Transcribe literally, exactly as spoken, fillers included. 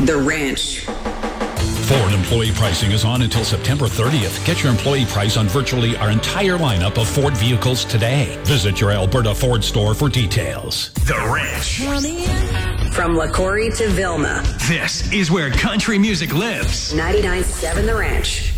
The Ranch. Ford employee pricing is on until September thirtieth. Get your employee price on virtually our entire lineup of Ford vehicles today. Visit your Alberta Ford store for details. The Ranch. From LaCorey to Vilma. This is where country music lives. ninety-nine point seven The Ranch.